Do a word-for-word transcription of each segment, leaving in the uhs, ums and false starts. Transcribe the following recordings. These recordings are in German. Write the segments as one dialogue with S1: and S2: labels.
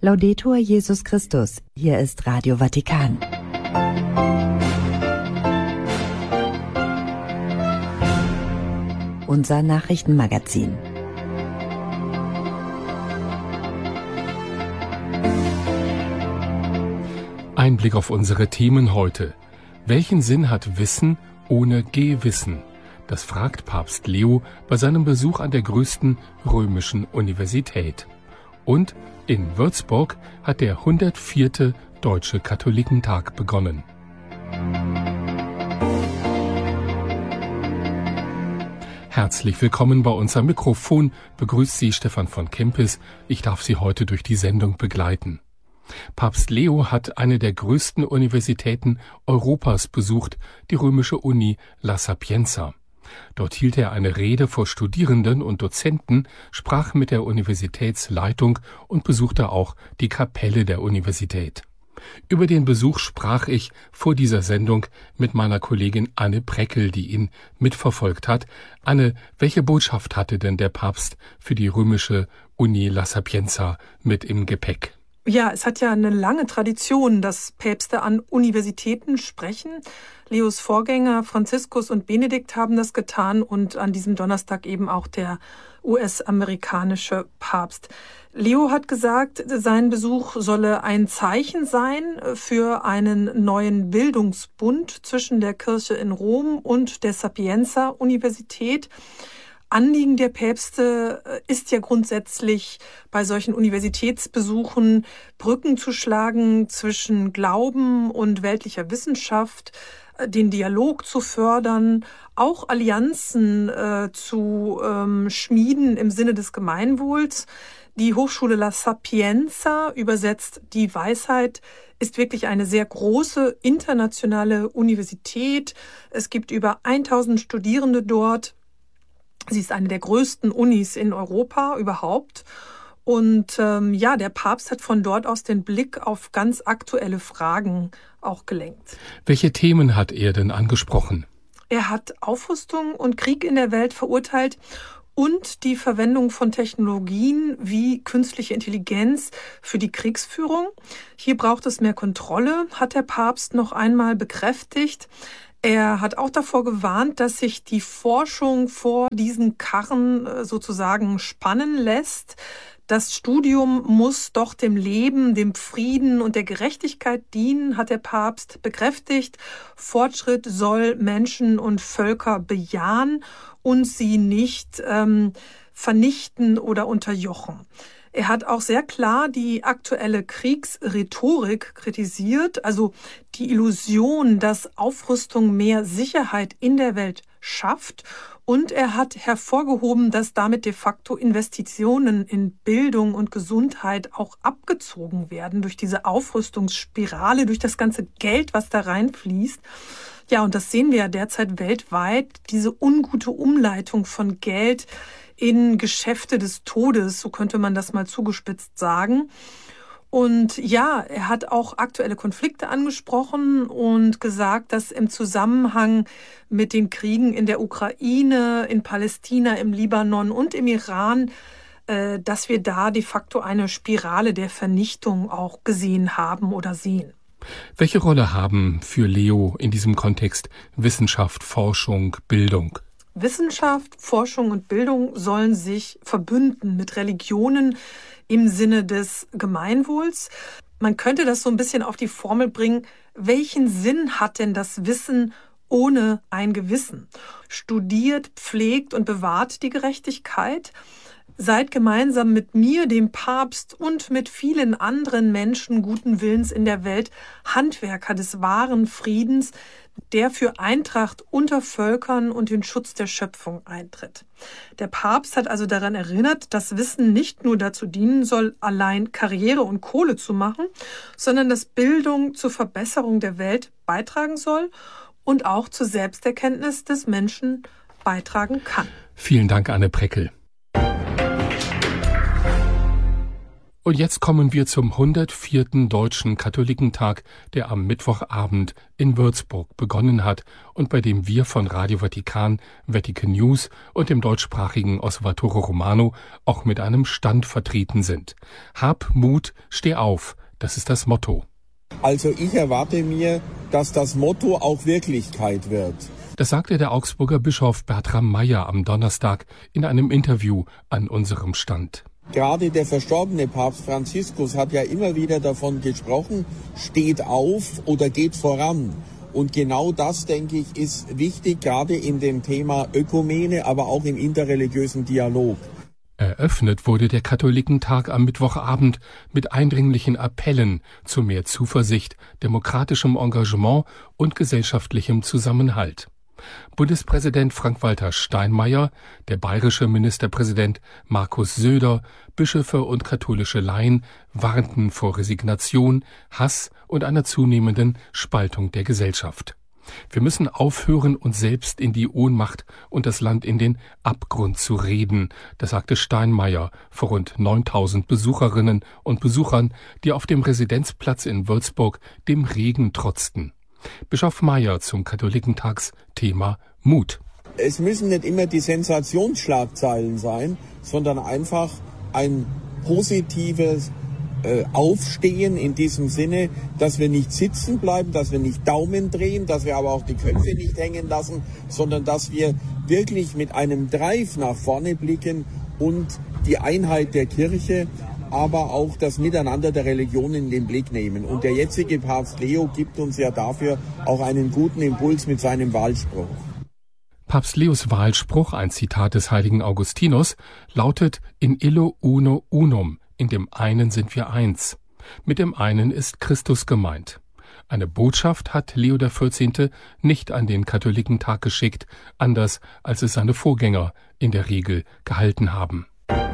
S1: Laudetur Jesus Christus, hier ist Radio Vatikan. Unser Nachrichtenmagazin.
S2: Ein Blick auf unsere Themen heute. Welchen Sinn hat Wissen ohne Gewissen? Das fragt Papst Leo bei seinem Besuch an der größten römischen Universität. Und in Würzburg hat der hundertvierte Deutsche Katholikentag begonnen. Herzlich willkommen bei uns am Mikrofon, begrüßt Sie Stefan von Kempis. Ich darf Sie heute durch die Sendung begleiten. Papst Leo hat eine der größten Universitäten Europas besucht, die römische Uni La Sapienza. Dort hielt er eine Rede vor Studierenden und Dozenten, sprach mit der Universitätsleitung und besuchte auch die Kapelle der Universität. Über den Besuch sprach ich vor dieser Sendung mit meiner Kollegin Anne Preckel, die ihn mitverfolgt hat. Anne, welche Botschaft hatte denn der Papst für die römische Uni La Sapienza mit im Gepäck?
S3: Ja, es hat ja eine lange Tradition, dass Päpste an Universitäten sprechen. Leos Vorgänger Franziskus und Benedikt haben das getan und an diesem Donnerstag eben auch der U S-amerikanische Papst. Leo hat gesagt, sein Besuch solle ein Zeichen sein für einen neuen Bildungsbund zwischen der Kirche in Rom und der Sapienza-Universität. Anliegen der Päpste ist ja grundsätzlich bei solchen Universitätsbesuchen Brücken zu schlagen zwischen Glauben und weltlicher Wissenschaft, den Dialog zu fördern, auch Allianzen äh, zu ähm, schmieden im Sinne des Gemeinwohls. Die Hochschule La Sapienza, übersetzt die Weisheit, ist wirklich eine sehr große internationale Universität. Es gibt über tausend Studierende dort. Sie ist eine der größten Unis in Europa überhaupt. Und ähm, ja, der Papst hat von dort aus den Blick auf ganz aktuelle Fragen auch gelenkt.
S2: Welche Themen hat er denn angesprochen?
S3: Er hat Aufrüstung und Krieg in der Welt verurteilt und die Verwendung von Technologien wie künstliche Intelligenz für die Kriegsführung. Hier braucht es mehr Kontrolle, hat der Papst noch einmal bekräftigt. Er hat auch davor gewarnt, dass sich die Forschung vor diesen Karren sozusagen spannen lässt. Das Studium muss doch dem Leben, dem Frieden und der Gerechtigkeit dienen, hat der Papst bekräftigt. Fortschritt soll Menschen und Völker bejahen und sie nicht ähm, vernichten oder unterjochen. Er hat auch sehr klar die aktuelle Kriegsrhetorik kritisiert, also die Illusion, dass Aufrüstung mehr Sicherheit in der Welt schafft. Und er hat hervorgehoben, dass damit de facto Investitionen in Bildung und Gesundheit auch abgezogen werden durch diese Aufrüstungsspirale, durch das ganze Geld, was da reinfließt. Ja, und das sehen wir ja derzeit weltweit, diese ungute Umleitung von Geld in Geschäfte des Todes, so könnte man das mal zugespitzt sagen. Und ja, er hat auch aktuelle Konflikte angesprochen und gesagt, dass im Zusammenhang mit den Kriegen in der Ukraine, in Palästina, im Libanon und im Iran, äh, dass wir da de facto eine Spirale der Vernichtung auch gesehen haben oder sehen.
S2: Welche Rolle haben für Leo in diesem Kontext Wissenschaft, Forschung, Bildung?
S3: Wissenschaft, Forschung und Bildung sollen sich verbünden mit Religionen im Sinne des Gemeinwohls. Man könnte das so ein bisschen auf die Formel bringen, welchen Sinn hat denn das Wissen ohne ein Gewissen? Studiert, pflegt und bewahrt die Gerechtigkeit. Seid gemeinsam mit mir, dem Papst und mit vielen anderen Menschen guten Willens in der Welt Handwerker des wahren Friedens, der für Eintracht unter Völkern und den Schutz der Schöpfung eintritt. Der Papst hat also daran erinnert, dass Wissen nicht nur dazu dienen soll, allein Karriere und Kohle zu machen, sondern dass Bildung zur Verbesserung der Welt beitragen soll und auch zur Selbsterkenntnis des Menschen beitragen kann.
S2: Vielen Dank, Anne Preckel. Und jetzt kommen wir zum hundertvierten Deutschen Katholikentag, der am Mittwochabend in Würzburg begonnen hat und bei dem wir von Radio Vatikan, Vatican News und dem deutschsprachigen Osservatore Romano auch mit einem Stand vertreten sind. Hab Mut, steh auf, das ist das Motto.
S4: Also ich erwarte mir, dass das Motto auch Wirklichkeit wird.
S2: Das sagte der Augsburger Bischof Bertram Meyer am Donnerstag in einem Interview an unserem Stand.
S4: Gerade der verstorbene Papst Franziskus hat ja immer wieder davon gesprochen, steht auf oder geht voran. Und genau das, denke ich, ist wichtig, gerade in dem Thema Ökumene, aber auch im interreligiösen Dialog.
S2: Eröffnet wurde der Katholikentag am Mittwochabend mit eindringlichen Appellen zu mehr Zuversicht, demokratischem Engagement und gesellschaftlichem Zusammenhalt. Bundespräsident Frank-Walter Steinmeier, der bayerische Ministerpräsident Markus Söder, Bischöfe und katholische Laien warnten vor Resignation, Hass und einer zunehmenden Spaltung der Gesellschaft. Wir müssen aufhören, uns selbst in die Ohnmacht und das Land in den Abgrund zu reden, das sagte Steinmeier vor rund neuntausend Besucherinnen und Besuchern, die auf dem Residenzplatz in Würzburg dem Regen trotzten. Bischof Meyer zum Katholikentagsthema Mut.
S4: Es müssen nicht immer die Sensationsschlagzeilen sein, sondern einfach ein positives äh, Aufstehen in diesem Sinne, dass wir nicht sitzen bleiben, dass wir nicht Daumen drehen, dass wir aber auch die Köpfe nicht hängen lassen, sondern dass wir wirklich mit einem Drive nach vorne blicken und die Einheit der Kirche, aber auch das Miteinander der Religionen in den Blick nehmen. Und der jetzige Papst Leo gibt uns ja dafür auch einen guten Impuls mit seinem Wahlspruch.
S2: Papst Leos Wahlspruch, ein Zitat des heiligen Augustinus, lautet In illo uno unum, in dem einen sind wir eins. Mit dem einen ist Christus gemeint. Eine Botschaft hat Leo der vierzehnte nicht an den Katholikentag geschickt, anders als es seine Vorgänger in der Regel gehalten haben.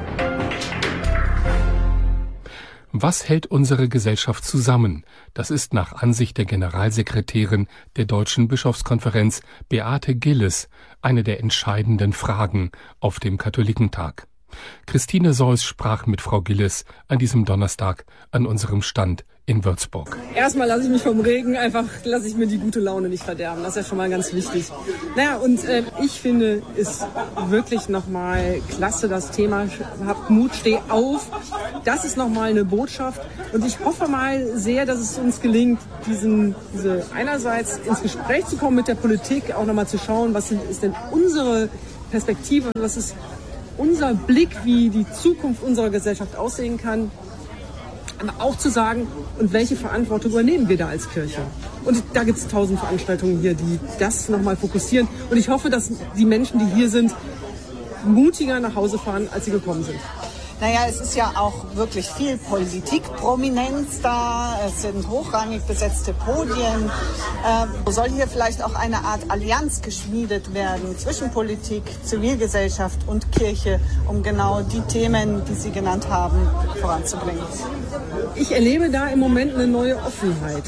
S2: Was hält unsere Gesellschaft zusammen? Das ist nach Ansicht der Generalsekretärin der Deutschen Bischofskonferenz Beate Gilles eine der entscheidenden Fragen auf dem Katholikentag. Christine Seuss sprach mit Frau Gilles an diesem Donnerstag an unserem Stand in Würzburg.
S5: Erstmal lasse ich mich vom Regen, einfach lasse ich mir die gute Laune nicht verderben. Das ist ja schon mal ganz wichtig. Naja, und äh, ich finde, ist wirklich nochmal klasse das Thema, habt Mut, steh auf. Das ist nochmal eine Botschaft. Und ich hoffe mal sehr, dass es uns gelingt, diesen, diese einerseits ins Gespräch zu kommen mit der Politik, auch nochmal zu schauen, was ist denn unsere Perspektive, was ist unser Blick, wie die Zukunft unserer Gesellschaft aussehen kann. Aber auch zu sagen, und welche Verantwortung übernehmen wir da als Kirche? Und da gibt es tausend Veranstaltungen hier, die das nochmal fokussieren. Und ich hoffe, dass die Menschen, die hier sind, mutiger nach Hause fahren, als sie gekommen sind.
S6: Naja, es ist ja auch wirklich viel Politikprominenz da. Es sind hochrangig besetzte Podien. Äh, soll hier vielleicht auch eine Art Allianz geschmiedet werden zwischen Politik, Zivilgesellschaft und Kirche, um genau die Themen, die Sie genannt haben, voranzubringen?
S5: Ich erlebe da im Moment eine neue Offenheit.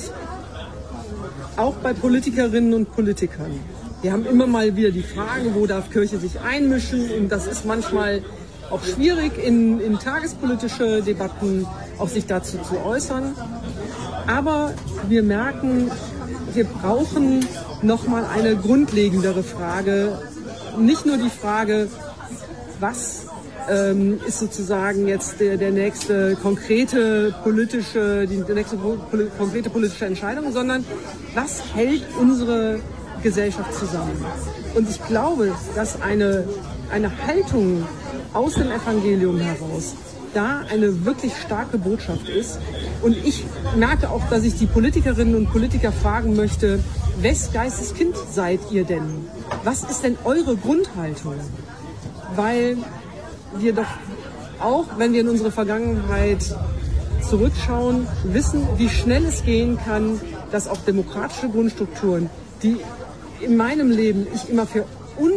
S5: Auch bei Politikerinnen und Politikern. Wir haben immer mal wieder die Frage, wo darf Kirche sich einmischen? Und das ist manchmal auch schwierig, in, in tagespolitische Debatten auch sich dazu zu äußern. Aber wir merken, wir brauchen nochmal eine grundlegendere Frage. Nicht nur die Frage, was ähm, ist sozusagen jetzt der, der nächste konkrete politische, die, die nächste pol- konkrete politische Entscheidung, sondern was hält unsere Gesellschaft zusammen? Und ich glaube, dass eine, eine Haltung aus dem Evangelium heraus da eine wirklich starke Botschaft ist. Und ich merke auch, dass ich die Politikerinnen und Politiker fragen möchte, wes Geistes Kind seid ihr denn? Was ist denn eure Grundhaltung? Weil wir doch auch, wenn wir in unsere Vergangenheit zurückschauen, wissen, wie schnell es gehen kann, dass auch demokratische Grundstrukturen, die in meinem Leben ich immer für un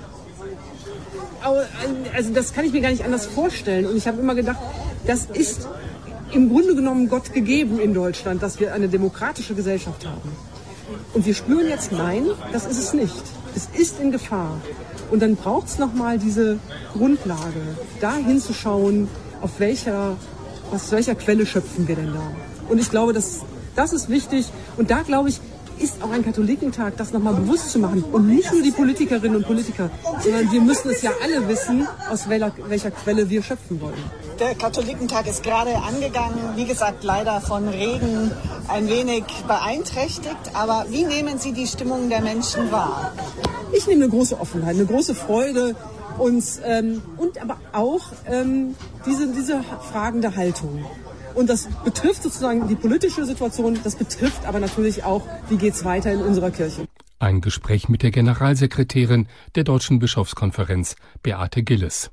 S5: Also das kann ich mir gar nicht anders vorstellen. Und ich habe immer gedacht, das ist im Grunde genommen Gott gegeben in Deutschland, dass wir eine demokratische Gesellschaft haben. Und wir spüren jetzt, nein, das ist es nicht. Es ist in Gefahr. Und dann braucht es nochmal diese Grundlage, da hinzuschauen, auf welcher aus welcher Quelle schöpfen wir denn da? Und ich glaube, das, das ist wichtig. Und da, glaube ich, ist auch ein Katholikentag, das nochmal bewusst zu machen. Und nicht nur die Politikerinnen und Politiker, sondern wir müssen es ja alle wissen, aus welcher, welcher Quelle wir schöpfen wollen.
S6: Der Katholikentag ist gerade angegangen, wie gesagt, leider von Regen ein wenig beeinträchtigt. Aber wie nehmen Sie die Stimmung der Menschen wahr?
S5: Ich nehme eine große Offenheit, eine große Freude und, ähm, und aber auch ähm, diese, diese fragende Haltung. Und das betrifft sozusagen die politische Situation, das betrifft aber natürlich auch, wie geht's weiter in unserer Kirche.
S2: Ein Gespräch mit der Generalsekretärin der Deutschen Bischofskonferenz, Beate Gilles.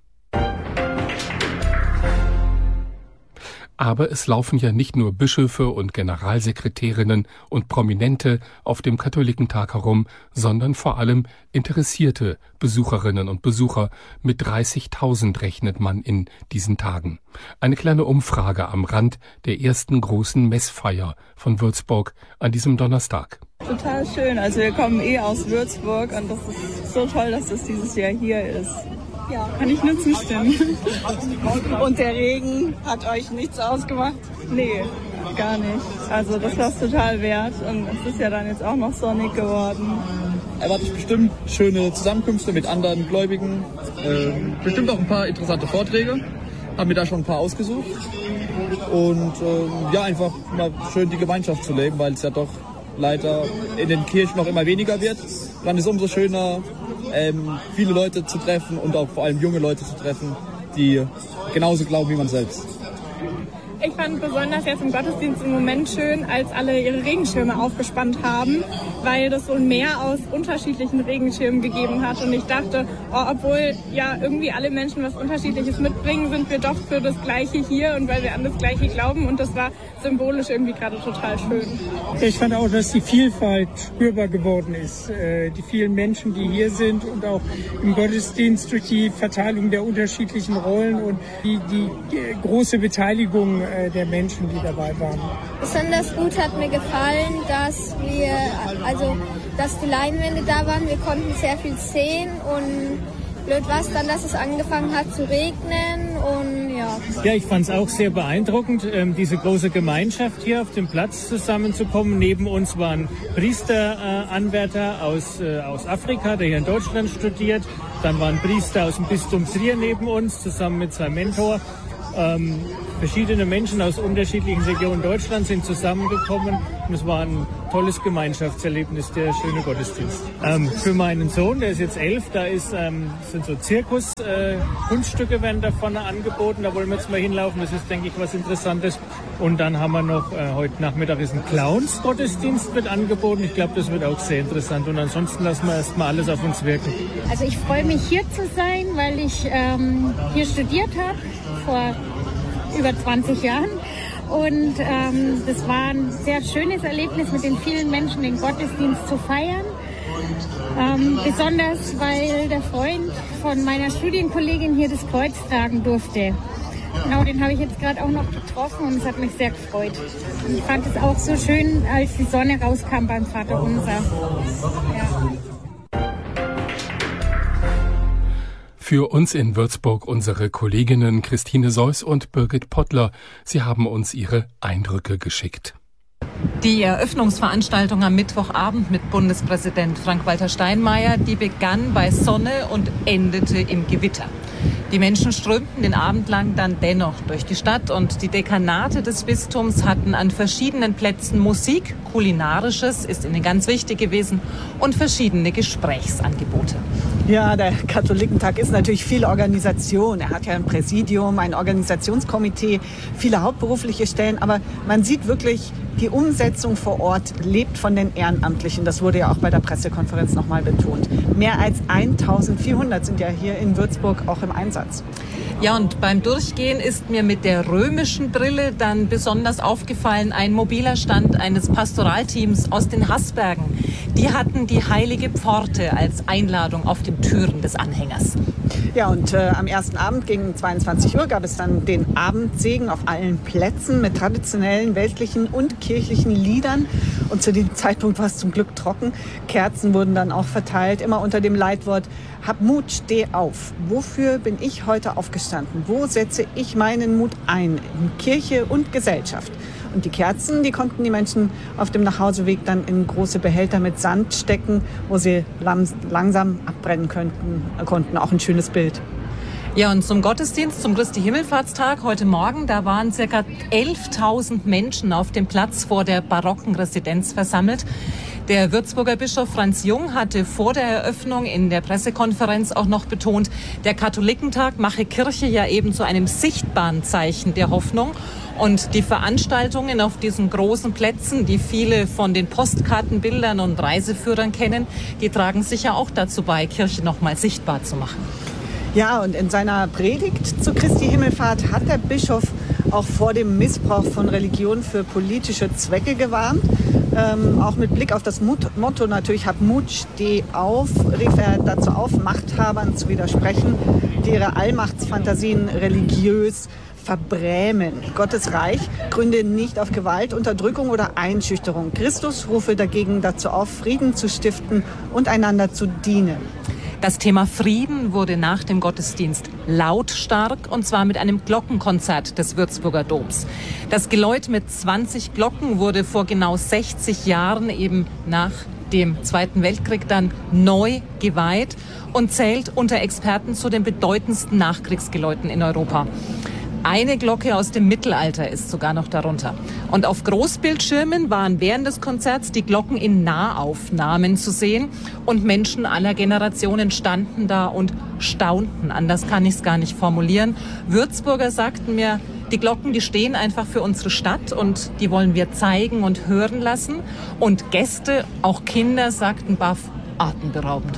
S2: Aber es laufen ja nicht nur Bischöfe und Generalsekretärinnen und Prominente auf dem Katholikentag herum, sondern vor allem interessierte Besucherinnen und Besucher. Mit dreißigtausend rechnet man in diesen Tagen. Eine kleine Umfrage am Rand der ersten großen Messfeier von Würzburg an diesem Donnerstag.
S7: Total schön. Also wir kommen eh aus Würzburg und das ist so toll, dass das dieses Jahr hier ist. Ja, kann ich nur zustimmen.
S6: Und der Regen hat euch nichts ausgemacht?
S7: Nee, gar nicht. Also das war es total wert und es ist ja dann jetzt auch noch sonnig geworden.
S8: Erwarte ich bestimmt schöne Zusammenkünfte mit anderen Gläubigen, ähm, bestimmt auch ein paar interessante Vorträge. Haben mir da schon ein paar ausgesucht. Und ähm, ja, einfach mal schön die Gemeinschaft zu leben, weil es ja doch leider in den Kirchen noch immer weniger wird. Dann ist es umso schöner, ähm, viele Leute zu treffen und auch vor allem junge Leute zu treffen, die genauso glauben wie man selbst.
S9: Ich fand besonders jetzt im Gottesdienst im Moment schön, als alle ihre Regenschirme aufgespannt haben, weil das so ein Meer aus unterschiedlichen Regenschirmen gegeben hat. Und ich dachte, oh, obwohl ja irgendwie alle Menschen was Unterschiedliches mitbringen, sind wir doch für das Gleiche hier und weil wir an das Gleiche glauben. Und das war symbolisch irgendwie gerade total schön.
S10: Ich fand auch, dass die Vielfalt spürbar geworden ist. Die vielen Menschen, die hier sind und auch im Gottesdienst durch die Verteilung der unterschiedlichen Rollen und die, die große Beteiligung der Menschen, die dabei waren.
S11: Besonders gut hat mir gefallen, dass wir, also, dass die Leinwände da waren. Wir konnten sehr viel sehen und blöd war es dann, dass es angefangen hat zu regnen und ja.
S10: Ja, ich fand es auch sehr beeindruckend, ähm, diese große Gemeinschaft hier auf dem Platz zusammenzukommen. Neben uns waren Priesteranwärter äh, aus, äh, aus Afrika, der hier in Deutschland studiert. Dann waren Priester aus dem Bistum Trier neben uns, zusammen mit seinem Mentor. Ähm, verschiedene Menschen aus unterschiedlichen Regionen Deutschlands sind zusammengekommen und es war ein tolles Gemeinschaftserlebnis, der schöne Gottesdienst. Ähm, für meinen Sohn, der ist jetzt elf, da ist, ähm, sind so Zirkus-Kunststücke äh, werden da vorne angeboten, da wollen wir jetzt mal hinlaufen, das ist, denke ich, was Interessantes. Und dann haben wir noch, äh, heute Nachmittag ist ein Clowns-Gottesdienst wird angeboten, ich glaube, das wird auch sehr interessant und ansonsten lassen wir erstmal alles auf uns wirken.
S12: Also ich freue mich hier zu sein, weil ich ähm, hier studiert habe, vor über zwanzig Jahren. Und ähm, das war ein sehr schönes Erlebnis, mit den vielen Menschen den Gottesdienst zu feiern. Ähm, besonders, weil der Freund von meiner Studienkollegin hier das Kreuz tragen durfte. Genau, den habe ich jetzt gerade auch noch getroffen und es hat mich sehr gefreut. Und ich fand es auch so schön, als die Sonne rauskam beim Vaterunser. Ja.
S2: Für uns in Würzburg unsere Kolleginnen Christine Seuss und Birgit Pottler. Sie haben uns ihre Eindrücke geschickt.
S13: Die Eröffnungsveranstaltung am Mittwochabend mit Bundespräsident Frank-Walter Steinmeier, die begann bei Sonne und endete im Gewitter. Die Menschen strömten den Abend lang dann dennoch durch die Stadt und die Dekanate des Bistums hatten an verschiedenen Plätzen Musik, Kulinarisches ist ihnen ganz wichtig gewesen und verschiedene Gesprächsangebote.
S6: Ja, der Katholikentag ist natürlich viel Organisation. Er hat ja ein Präsidium, ein Organisationskomitee, viele hauptberufliche Stellen. Aber man sieht wirklich, die Umsetzung vor Ort lebt von den Ehrenamtlichen. Das wurde ja auch bei der Pressekonferenz nochmal betont. Mehr als eintausendvierhundert sind ja hier in Würzburg auch im Einsatz.
S13: Ja, und beim Durchgehen ist mir mit der römischen Brille dann besonders aufgefallen ein mobiler Stand eines Pastoralteams aus den Haßbergen. Die hatten die heilige Pforte als Einladung auf den Türen des Anhängers.
S6: Ja, und äh, am ersten Abend gegen zweiundzwanzig Uhr gab es dann den Abendsegen auf allen Plätzen mit traditionellen, weltlichen und kirchlichen Liedern. Und zu dem Zeitpunkt war es zum Glück trocken. Kerzen wurden dann auch verteilt, immer unter dem Leitwort Hab Mut, steh auf. Wofür bin ich heute aufgestanden? Wo setze ich meinen Mut ein? In Kirche und Gesellschaft. Und die Kerzen, die konnten die Menschen auf dem Nachhauseweg dann in große Behälter mit Sand stecken, wo sie langsam abbrennen könnten, konnten. Auch ein schönes Bild.
S13: Ja, und zum Gottesdienst, zum Christi Himmelfahrtstag heute Morgen, da waren circa elftausend Menschen auf dem Platz vor der barocken Residenz versammelt. Der Würzburger Bischof Franz Jung hatte vor der Eröffnung in der Pressekonferenz auch noch betont, der Katholikentag mache Kirche ja eben zu einem sichtbaren Zeichen der Hoffnung. Und die Veranstaltungen auf diesen großen Plätzen, die viele von den Postkartenbildern und Reiseführern kennen, die tragen sicher auch dazu bei, Kirche noch mal sichtbar zu machen.
S6: Ja, und in seiner Predigt zu Christi Himmelfahrt hat der Bischof auch vor dem Missbrauch von Religion für politische Zwecke gewarnt. Ähm, auch mit Blick auf das Mut- Motto natürlich, hab Mut, steh auf, rief er dazu auf, Machthabern zu widersprechen, die ihre Allmachtsfantasien religiös verbrämen. Gottes Reich gründe nicht auf Gewalt, Unterdrückung oder Einschüchterung. Christus rufe dagegen dazu auf, Frieden zu stiften und einander zu dienen.
S13: Das Thema Frieden wurde nach dem Gottesdienst lautstark, und zwar mit einem Glockenkonzert des Würzburger Doms. Das Geläut mit zwanzig Glocken wurde vor genau sechzig Jahren eben nach dem Zweiten Weltkrieg dann neu geweiht und zählt unter Experten zu den bedeutendsten Nachkriegsgeläuten in Europa. Eine Glocke aus dem Mittelalter ist sogar noch darunter. Und auf Großbildschirmen waren während des Konzerts die Glocken in Nahaufnahmen zu sehen. Und Menschen aller Generationen standen da und staunten. Anders kann ich es gar nicht formulieren. Würzburger sagten mir, die Glocken, die stehen einfach für unsere Stadt und die wollen wir zeigen und hören lassen. Und Gäste, auch Kinder, sagten baff, atemberaubend.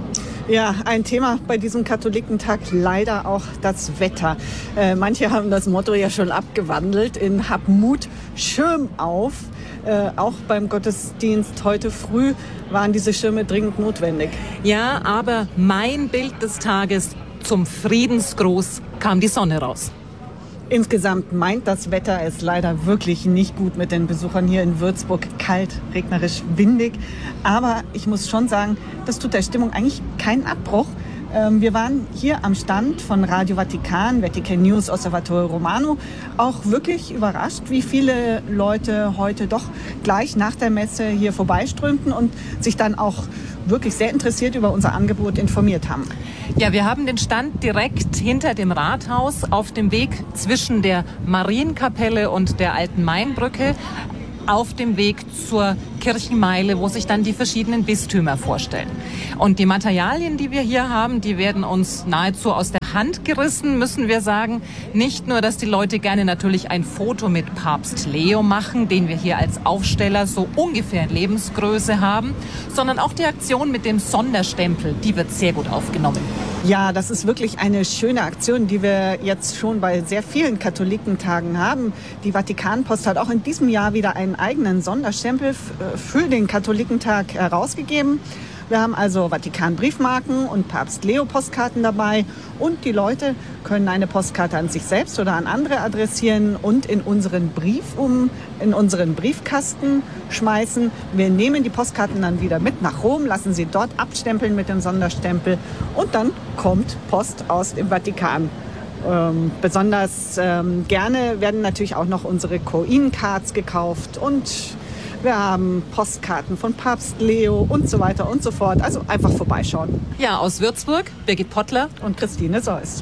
S6: Ja, ein Thema bei diesem Katholikentag leider auch das Wetter. Äh, manche haben das Motto ja schon abgewandelt in Hab Mut, Schirm auf. Äh, auch beim Gottesdienst heute früh waren diese Schirme dringend notwendig.
S13: Ja, aber mein Bild des Tages, zum Friedensgruß kam die Sonne raus.
S6: Insgesamt meint das Wetter es leider wirklich nicht gut mit den Besuchern hier in Würzburg. Kalt, regnerisch, windig. Aber ich muss schon sagen, das tut der Stimmung eigentlich keinen Abbruch. Wir waren hier am Stand von Radio Vatikan, Vatican News Osservatore Romano, auch wirklich überrascht, wie viele Leute heute doch gleich nach der Messe hier vorbeiströmten und sich dann auch wirklich sehr interessiert über unser Angebot informiert haben.
S13: Ja, wir haben den Stand direkt hinter dem Rathaus auf dem Weg zwischen der Marienkapelle und der Alten Mainbrücke, auf dem Weg zur Kirchenmeile, wo sich dann die verschiedenen Bistümer vorstellen. Und die Materialien, die wir hier haben, die werden uns nahezu aus der Hand gerissen, müssen wir sagen. Nicht nur, dass die Leute gerne natürlich ein Foto mit Papst Leo machen, den wir hier als Aufsteller so ungefähr in Lebensgröße haben, sondern auch die Aktion mit dem Sonderstempel, die wird sehr gut aufgenommen.
S6: Ja, das ist wirklich eine schöne Aktion, die wir jetzt schon bei sehr vielen Katholikentagen haben. Die Vatikanpost hat auch in diesem Jahr wieder einen eigenen Sonderstempel für den Katholikentag herausgegeben. Wir haben also Vatikan-Briefmarken und Papst Leo-Postkarten dabei. Und die Leute können eine Postkarte an sich selbst oder an andere adressieren und in unseren Brief um, in unseren Briefkasten schmeißen. Wir nehmen die Postkarten dann wieder mit nach Rom, lassen sie dort abstempeln mit dem Sonderstempel und dann kommt Post aus dem Vatikan. Ähm, besonders ähm, gerne werden natürlich auch noch unsere Coin-Cards gekauft und wir haben Postkarten von Papst Leo und so weiter und so fort. Also einfach vorbeischauen.
S13: Ja, aus Würzburg, Birgit Pottler
S6: und Christine Seuss.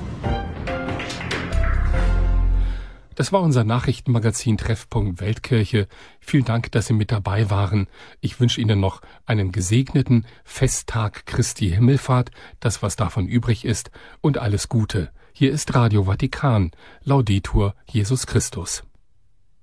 S2: Das war unser Nachrichtenmagazin Treffpunkt Weltkirche. Vielen Dank, dass Sie mit dabei waren. Ich wünsche Ihnen noch einen gesegneten Festtag Christi Himmelfahrt, das, was davon übrig ist, und alles Gute. Hier ist Radio Vatikan. Laudetur Jesus Christus.